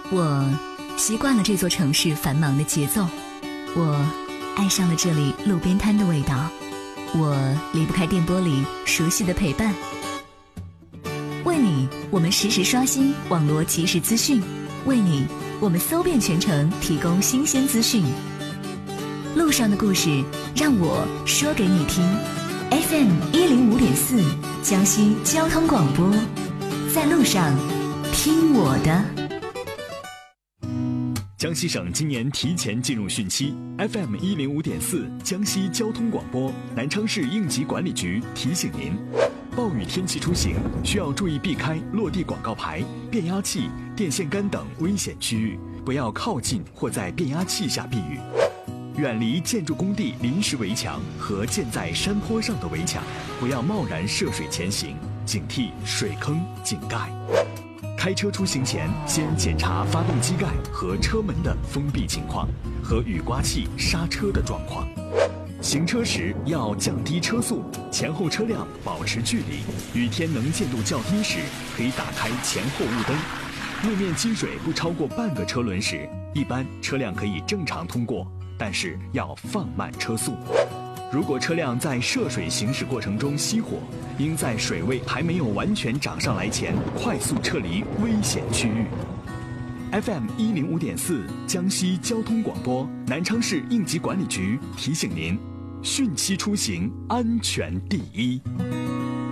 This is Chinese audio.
我习惯了这座城市繁忙的节奏，我爱上了这里路边摊的味道，我离不开电波里熟悉的陪伴。为你，我们实时刷新网络即时资讯；为你，我们搜遍全城，提供新鲜资讯。路上的故事，让我说给你听。FM105.4，江西交通广播，在路上听我的。 江西省今年提前进入汛期 ，FM105.4 江西交通广播南昌市应急管理局提醒您：暴雨天气出行需要注意避开落地广告牌、变压器、电线杆等危险区域，不要靠近或在变压器下避雨。远离建筑工地临时围墙和建在山坡上的围墙，不要贸然涉水前行，警惕水坑、井盖。开车出行前，先检查发动机盖和车门的封闭情况和雨刮器刹车的状况。行车时要降低车速，前后车辆保持距离。雨天能见度较低时，可以打开前后雾灯。路面积水不超过半个车轮时，一般车辆可以正常通过，但是要放慢车速。如果车辆在涉水行驶过程中熄火，应在水位还没有完全涨上来前快速撤离危险区域。FM105.4 江西交通广播南昌市应急管理局提醒您：汛期出行安全第一。